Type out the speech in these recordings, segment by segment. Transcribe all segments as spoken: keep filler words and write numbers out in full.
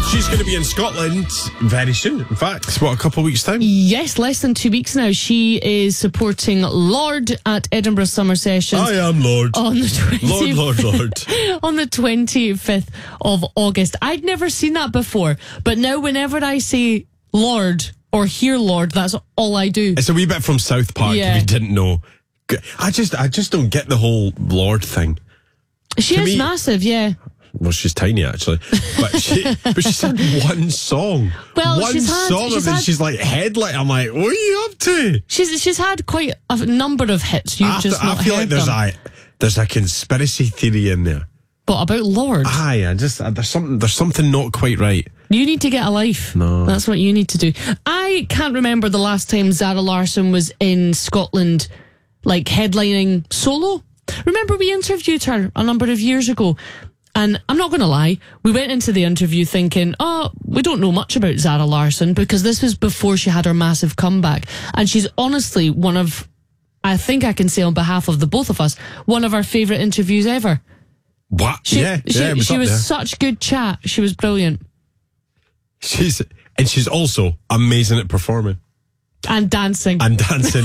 She's going to be in Scotland very soon. In fact, what, a couple of weeks' time? Yes, less than two weeks now. She is supporting Lorde at Edinburgh Summer Sessions. I am Lorde. On the twentieth, Lord, Lord, Lord. on the twenty-fifth of August. I'd never seen that before, but now whenever I say Lorde or hear Lorde, that's all I do. It's a wee bit from South Park, Yeah. if you didn't know. I just, I just don't get the whole Lorde thing. She To is me- massive, yeah. Well, she's tiny, actually. But she but she's had one song. Well, one she's had- song she's of it. had- She's like, headlight. I'm like, what are you up to? She's she's had quite a number of hits. You've I, just I not feel heard like there's them. a, there's a conspiracy theory in there. But about Lorde, Aye, I just, uh, there's something, there's something not quite right. you need to get a life. No. That's what you need to do. I can't remember the last time Zara Larsson was in Scotland, like headlining solo. Remember we interviewed her a number of years ago. And I'm not going to lie, we went into the interview thinking, oh, we don't know much about Zara Larsson, because this was before she had her massive comeback. And she's honestly one of, I think I can say on behalf of the both of us, one of our favourite interviews ever. What? She, yeah, she, yeah, it was she up was there. such good chat. She was brilliant. She's, and she's also amazing at performing. And dancing. And dancing.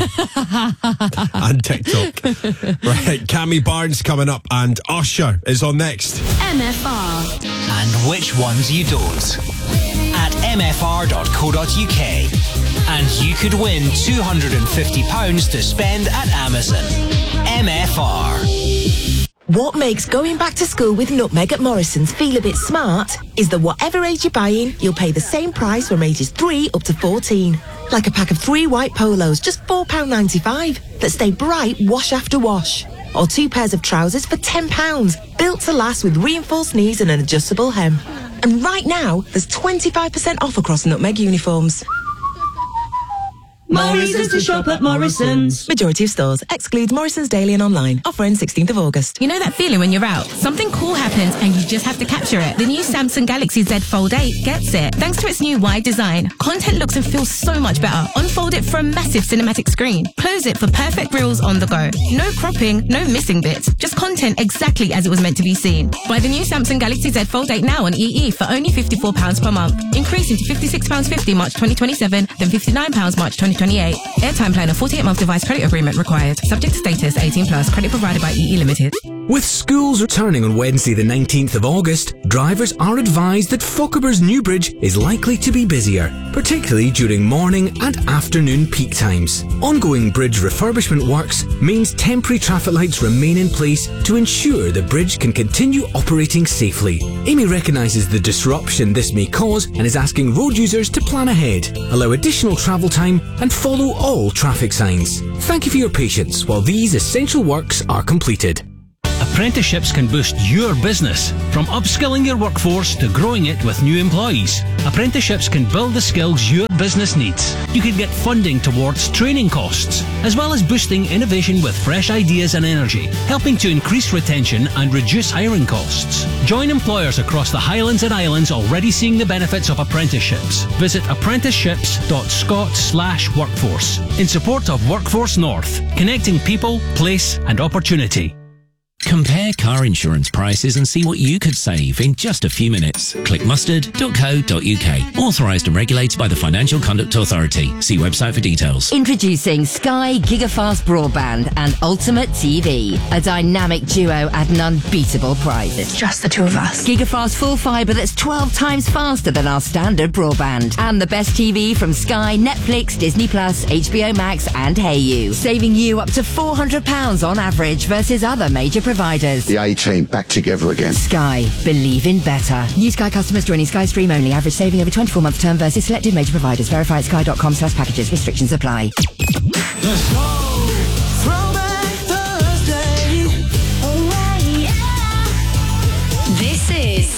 And TikTok. Right, Cammy Barnes coming up, and Usher is on next. M F R. And which ones you don't. At m f r dot co dot u k. And you could win two hundred fifty pounds to spend at Amazon. M F R. What makes going back to school with Nutmeg at Morrison's feel a bit smart is that whatever age you're buying, you'll pay the same price from ages three up to fourteen. Like a pack of three white polos, just four pounds ninety-five, that stay bright wash after wash. Or two pairs of trousers for ten pounds, built to last with reinforced knees and an adjustable hem. And right now, there's twenty-five percent off across Nutmeg uniforms. More reasons to shop at Morrison's. Majority of stores. Excludes Morrison's Daily and online. Offer ends sixteenth of August. You know that feeling when you're out? Something cool happens and you just have to capture it. The new Samsung Galaxy Z Fold eight gets it. Thanks to its new wide design, content looks and feels so much better. Unfold it for a massive cinematic screen. Close it for perfect reels on the go. No cropping, no missing bits. Just content exactly as it was meant to be seen. Buy the new Samsung Galaxy Z Fold eight now on E E for only fifty-four pounds per month. Increasing to fifty-six pounds fifty March twenty twenty-seven, then fifty-nine pounds March twenty twenty-eight. Airtime plan and forty-eight month device credit agreement required. Subject to status, eighteen plus. Credit provided by E E Limited. With schools returning on Wednesday the nineteenth of August, drivers are advised that Fochabers New Bridge is likely to be busier, particularly during morning and afternoon peak times. Ongoing bridge refurbishment works means temporary traffic lights remain in place to ensure the bridge can continue operating safely. Amy recognises the disruption this may cause and is asking road users to plan ahead, allow additional travel time and follow all traffic signs. Thank you for your patience while these essential works are completed. Apprenticeships can boost your business, from upskilling your workforce to growing it with new employees. Apprenticeships can build the skills your business needs. You can get funding towards training costs, as well as boosting innovation with fresh ideas and energy, helping to increase retention and reduce hiring costs. Join employers across the Highlands and Islands already seeing the benefits of apprenticeships. Visit apprenticeships dot scot slash workforce in support of Workforce North, connecting people, place and opportunity. Compare car insurance prices and see what you could save in just a few minutes. Click mustard dot co dot u k. Authorised and regulated by the Financial Conduct Authority. See website for details. Introducing Sky Gigafast Broadband and Ultimate T V. A dynamic duo at an unbeatable price. It's just the two of us. Gigafast full fibre that's twelve times faster than our standard broadband. And the best T V from Sky, Netflix, Disney Plus, H B O Max and Hey You. Saving you up to four hundred pounds on average versus other major providers. The A-team back together again. Sky. Believe in better. New Sky customers joining Sky Stream only. Average saving over twenty-four month term versus selected major providers. Verify at sky dot com slash packages. Restrictions apply. This